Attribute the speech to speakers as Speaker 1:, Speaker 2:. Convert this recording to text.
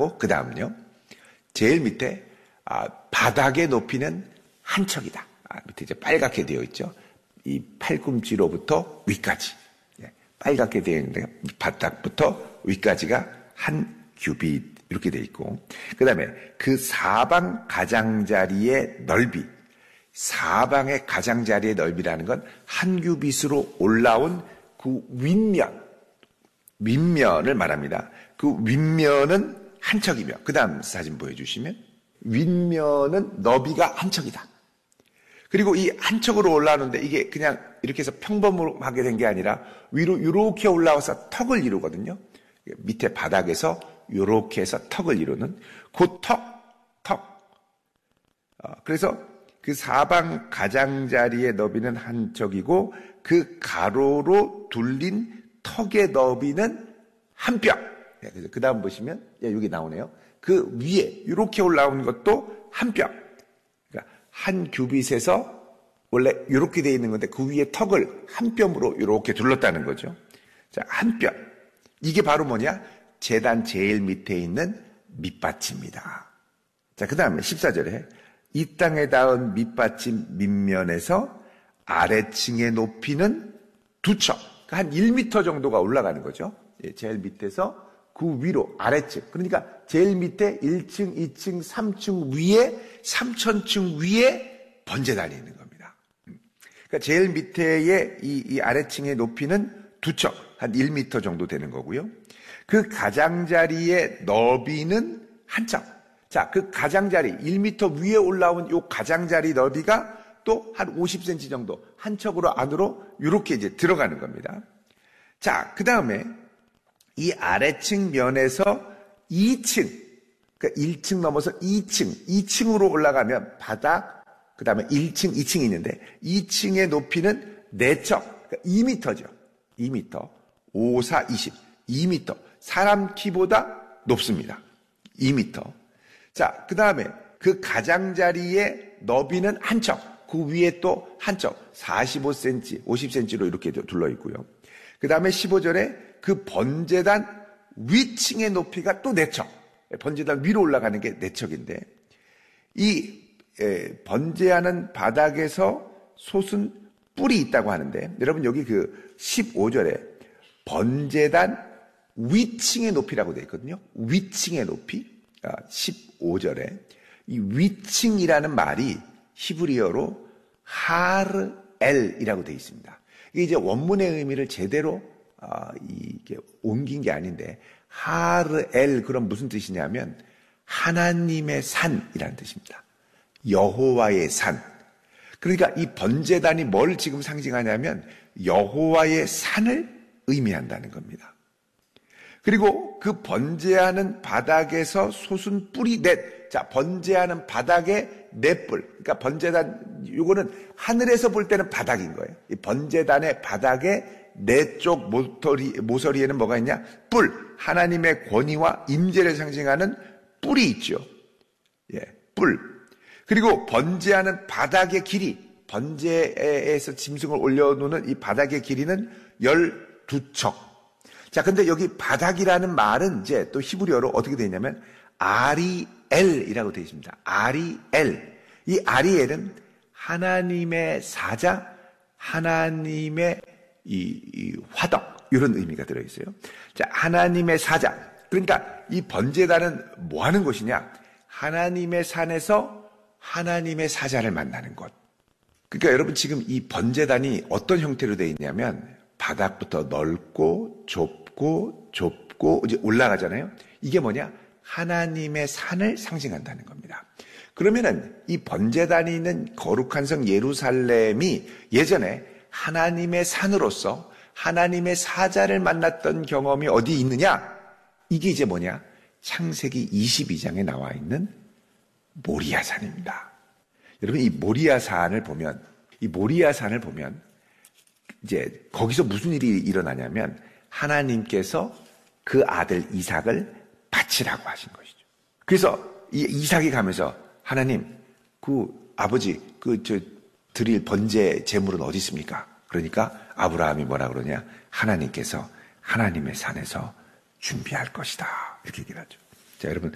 Speaker 1: 하고, 그 다음요. 제일 밑에, 바닥의 높이는 한 척이다. 밑에 이제 빨갛게 되어 있죠. 이 팔꿈치로부터 위까지. 빨갛게 되어 있는데, 바닥부터 위까지가 한 규빗, 이렇게 되어 있고. 그 다음에 그 사방 가장자리의 넓이. 사방의 가장자리의 넓이라는 건 한 규빗으로 올라온 그 윗면을 말합니다. 그 윗면은 한 척이며, 그 다음 사진 보여주시면, 윗면은 너비가 한 척이다. 그리고 이 한 척으로 올라오는데 이게 그냥 이렇게 해서 평범하게 된 게 아니라 위로 이렇게 올라와서 턱을 이루거든요. 밑에 바닥에서 이렇게 해서 턱을 이루는 그 턱. 그래서 그 사방 가장자리의 너비는 한 척이고 그 가로로 둘린 턱의 너비는 한 뼘. 그래서 그 다음 보시면 여기 나오네요. 그 위에 이렇게 올라오는 것도 한 뼘. 그러니까 한 규빗에서 원래 이렇게 되어 있는 건데 그 위에 턱을 한 뼘으로 이렇게 둘렀다는 거죠. 자, 한 뼘. 이게 바로 뭐냐? 제단 제일 밑에 있는 밑받침입니다. 자, 그 다음에 14절에 이 땅에 닿은 밑받침 밑면에서 아래층의 높이는 2척. 그러니까 한 1m 정도가 올라가는 거죠. 제일 밑에서 그 위로 아래층. 그러니까 제일 밑에 1층, 2층, 3층 위에 3,000층 위에 번제단이 있는 겁니다. 그러니까 제일 밑에의 이 아래층의 높이는 2척, 한 1m 정도 되는 거고요. 그 가장자리의 너비는 한 척. 자, 그 가장자리 1m 위에 올라온 요 가장자리 너비가 또 한 50cm 정도 한 척으로 안으로 이렇게 이제 들어가는 겁니다. 자, 그 다음에 이 아래층 면에서 2층, 그러니까 1층 넘어서 2층으로 올라가면 바닥, 그 다음에 1층, 2층이 있는데 2층의 높이는 4척, 그러니까 2m죠. 2m, 5, 4, 20, 2m. 사람 키보다 높습니다. 2m. 자, 그 다음에 그 가장자리의 너비는 한 척, 그 위에 또 한 척, 45cm, 50cm로 이렇게 둘러 있고요. 그 다음에 15절에 그 번제단 위층의 높이가 또 4척. 번제단 위로 올라가는 게 4척인데, 이 번제하는 바닥에서 솟은 뿔이 있다고 하는데, 여러분 여기 그 15절에 번제단 위층의 높이라고 되어 있거든요. 위층의 높이. 15절에 이 위층이라는 말이 히브리어로 하르엘이라고 되어 있습니다. 이게 이제 원문의 의미를 제대로 이게 옮긴 게 아닌데, 하르엘, 그럼 무슨 뜻이냐면 하나님의 산이라는 뜻입니다. 여호와의 산. 그러니까 이 번제단이 뭘 지금 상징하냐면 여호와의 산을 의미한다는 겁니다. 그리고 그 번제하는 바닥에서 솟은 뿔이 넷. 자, 번제하는 바닥에 네 뿔. 그러니까 번제단, 요거는 하늘에서 볼 때는 바닥인 거예요. 이 번제단의 바닥에 네 쪽 모서리에는 뭐가 있냐? 뿔. 하나님의 권위와 임재를 상징하는 뿔이 있죠. 예, 뿔. 그리고 번제하는 바닥의 길이, 번제에서 짐승을 올려놓는 이 바닥의 길이는 12척. 자, 근데 여기 바닥이라는 말은 이제 또 히브리어로 어떻게 되어 있냐면 아리엘이라고 되어 있습니다. 아리엘. 이 아리엘은 하나님의 사자, 하나님의 이 화덕, 이런 의미가 들어있어요. 자, 하나님의 사자. 그러니까 이 번제단은 뭐 하는 곳이냐? 하나님의 산에서 하나님의 사자를 만나는 곳. 그러니까 여러분 지금 이 번제단이 어떤 형태로 되어 있냐면 바닥부터 넓고 좁고 이제 올라가잖아요. 이게 뭐냐? 하나님의 산을 상징한다는 겁니다. 그러면은 이 번제단이 있는 거룩한 성 예루살렘이 예전에 하나님의 산으로서 하나님의 사자를 만났던 경험이 어디 있느냐? 이게 이제 뭐냐? 창세기 22장에 나와 있는 모리아산입니다. 여러분 이 모리아산을 보면 이제 거기서 무슨 일이 일어나냐면 하나님께서 그 아들 이삭을 바치라고 하신 것이죠. 그래서 이 이삭이 가면서 하나님, 그 아버지 드릴 번제 제물은 어디 있습니까? 그러니까 아브라함이 뭐라 그러냐? 하나님께서 하나님의 산에서 준비할 것이다. 이렇게 얘기를 하죠. 자, 여러분